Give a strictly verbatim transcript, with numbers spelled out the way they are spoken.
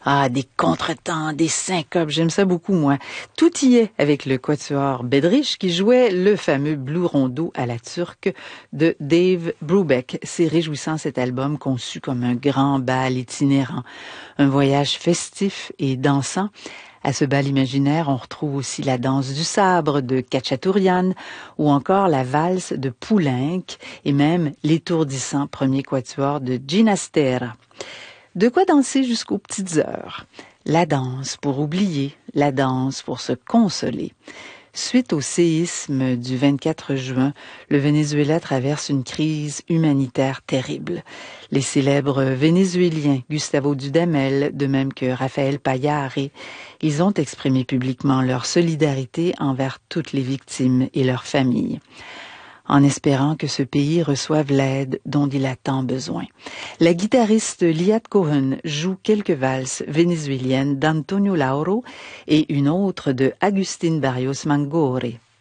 Ah, des contretemps, des syncopes, j'aime ça beaucoup, moi. Tout y est avec le quatuor Bedrich qui jouait le fameux Blue Rondo à la turque de Dave Brubeck. C'est réjouissant cet album conçu comme un grand bal itinérant, un voyage festif et dansant. À ce bal imaginaire, on retrouve aussi la danse du sabre de Khachaturian ou encore la valse de Poulenc et même l'étourdissant premier quatuor de Ginastera. De quoi danser jusqu'aux petites heures. La danse pour oublier, la danse pour se consoler. Suite au séisme du vingt-quatre juin, le Venezuela traverse une crise humanitaire terrible. Les célèbres Vénézuéliens Gustavo Dudamel, de même que Rafael Payare, ils ont exprimé publiquement leur solidarité envers toutes les victimes et leurs familles, en espérant que ce pays reçoive l'aide dont il a tant besoin. La guitariste Liat Cohen joue quelques valses vénézuéliennes d'Antonio Lauro et une autre de Agustín Barrios Mangoré.